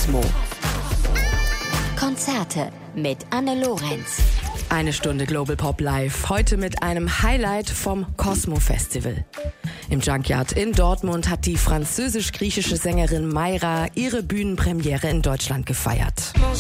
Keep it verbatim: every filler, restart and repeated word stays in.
Cosmo. Konzerte mit Anne Lorenz. Eine Stunde Global Pop Live, heute mit einem Highlight vom Cosmo Festival. Im Junkyard in Dortmund hat die französisch-griechische Sängerin Mayra ihre Bühnenpremiere in Deutschland gefeiert.